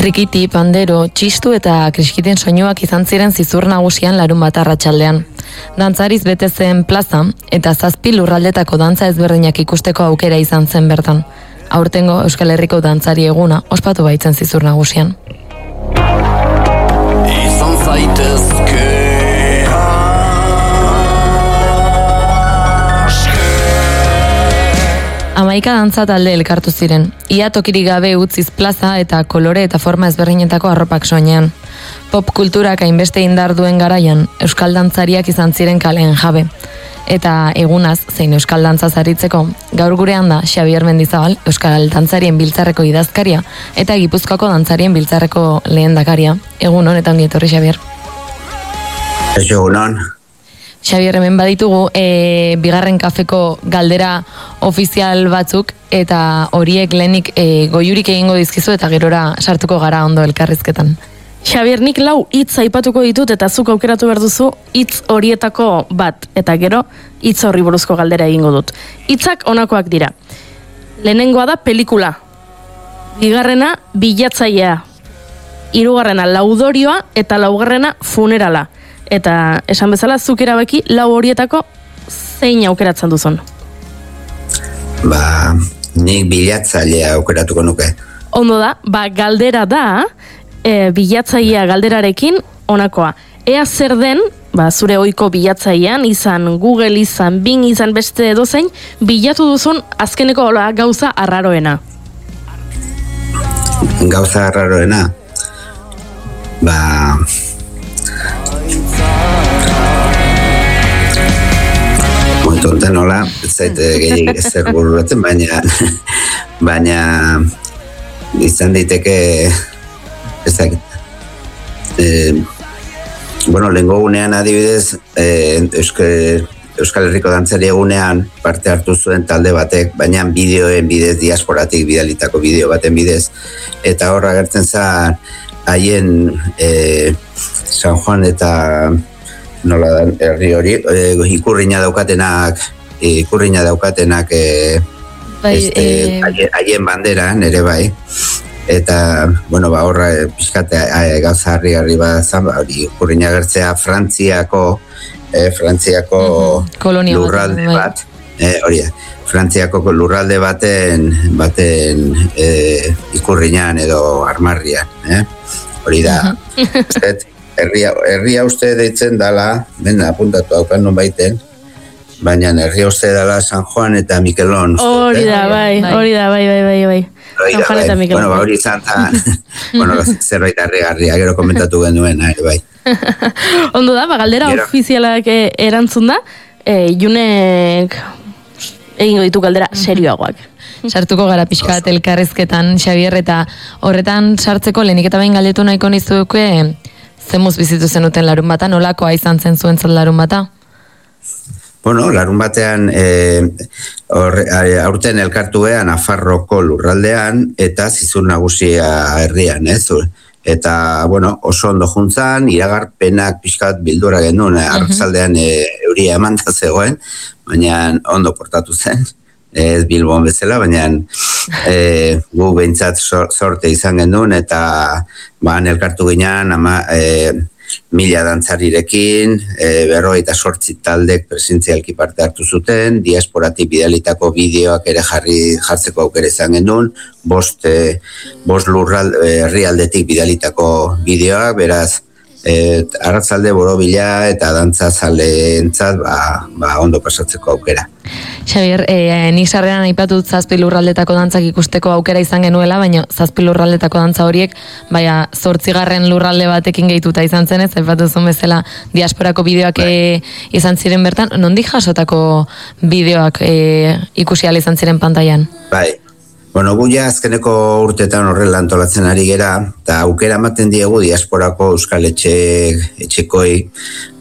Trikiti, pandero, txistu eta kriskiten soinuak izan ziren zizur nagusian larunbat arratsaldean. Dantzariz bete zen plaza eta 7 lurraldetako dantza ezberdinak ikusteko aukera izan zen bertan. Aurtengo Euskal Herriko dantzari eguna ospatu baitzen zizur nagusian. Izan zaitezke Hamaika dantza talde elkartu ziren. Ia tokirik gabe utziz plaza eta kolore eta forma ezberdinetako arropak soinean. Pop kulturak hainbeste indar duen garaian, euskal dantzariak izan ziren kaleen jabe. Eta egunaz, zein euskal dantza zaritzeko, gaur gurean da Xabier Mendizabal, euskal dantzarien biltzarreko idazkaria, eta Gipuzkoako dantzarien biltzarreko lehendakaria. Egun honetan etorri, Xabier. Egunon. Xabier, hemen baditugu bigarren kafeko galdera ofizial batzuk, eta horiek lehenik goiurik egingo dizkizu eta gerora sartuko gara ondo elkarrizketan. Xabier, nik 4 hitz aipatuko ditut eta zuk aukeratu behar duzu hitz horietako bat, eta gero hitz horri buruzko galdera egingo dut. Hitzak honakoak dira. Lehenengoa da pelikula. Bigarrena bilatzailea. Hirugarrena laudorioa eta laugarrena funerala. Eta esan bezala zuk erabaki 4 horietako zein aukeratzen duzun? Nik bilatzailea aukeratuko nuke. Ondo da, galdera da, bilatzailea galderarekin honakoa. Ea zer den, zure ohiko bilatzailean, izan Google, izan Bing, izan beste edozein, bilatu duzun azkeneko gauza arraroena. Gauza arraroena? Tonten nola, ez zait gehiagik ezer bururatzen, baina izan diteke ezakit. Lehengo gunean adibidez, Euskal Herriko dantzari egunean parte hartu zuen talde batek, baina bideoen bidez, diasporatik bidalitako bideo baten bidez, eta horra gertzen zen haien San Juan eta nola da, herri hori, ikurriña daukatenak haien banderan, ere bai. Eta, horra pixkate gauza harri bazan, ikurriña gertzea Frantziako lurralde bat, Frantziako lurralde baten ikurriñan edo armarrian, hori da. Herria uste deitzen dala, apuntatu haukan non baiten, baina herria uste dala San Juan eta Mikelon. Hori da, bai. San Juan eta Mikelon. Hori izan da, zerbait harrigarria, gero komentatu genuen, bai. Ondo da, galdera ofizialak erantzun da, Junek egingo ditu galdera serioagoak. Sartuko gara pixka bat elkarrizketan, Xabier, eta horretan sartzeko lehenik eta behin galdetu nahiko nizuke, zemuz bizitu zenuten larun bata, nolakoa izan zen zuentzat larun bata? Larun batean aurten elkartu gehan Nafarroko lurraldean eta zizur nagusia herrian, Eta, oso ondo juntzan, iragarpenak pixkat bildura genuen, arratzaldean euria emanta zegoen, baina ondo portatu zen. Ez Bilbon bezala, baina gu behintzat sorte izan genuen, eta elkartu ginean 1000 dantzarirekin, 58 taldek presentzialki parte hartu zuten, diasporatik bidalitako bideoak ere jartzeko aukera izan genuen, 5 herrialdetik bidalitako bideoak, beraz, arratzalde borobila eta dantzazaleentzat ondo pasatzeko aukera. Xabier, nik sarreran aipatut 7 lurraldetako dantzak ikusteko aukera izan genuela, baina 7 lurraldetako dantza horiek, 8. lurralde batekin gehituta izan zenez, aipatu zuen bezala diasporako bideoak izan ziren bertan, nondik jasotako bideoak ikusi ahal izan ziren pantailan? Bai. Gu ja azkeneko urtetan horrela antolatzen ari gera, eta aukera ematen diegu diasporako euskal etxekoi,